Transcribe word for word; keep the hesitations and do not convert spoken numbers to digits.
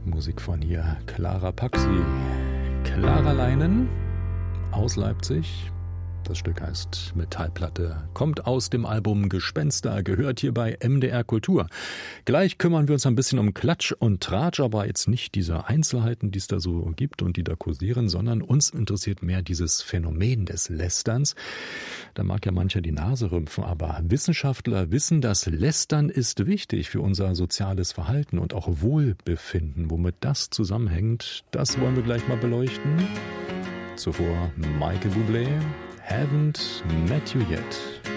Musik von hier, Clara Paxi. Clara Leinen aus Leipzig. Das Stück heißt Metallplatte, kommt aus dem Album Gespenster, gehört hier bei M D R Kultur. Gleich kümmern wir uns ein bisschen um Klatsch und Tratsch, aber jetzt nicht diese Einzelheiten, die es da so gibt und die da kursieren, sondern uns interessiert mehr dieses Phänomen des Lästerns. Da mag ja mancher die Nase rümpfen, aber Wissenschaftler wissen, dass Lästern ist wichtig für unser soziales Verhalten und auch Wohlbefinden. Womit das zusammenhängt, das wollen wir gleich mal beleuchten. Zuvor Michael Bublé. Haven't met you yet.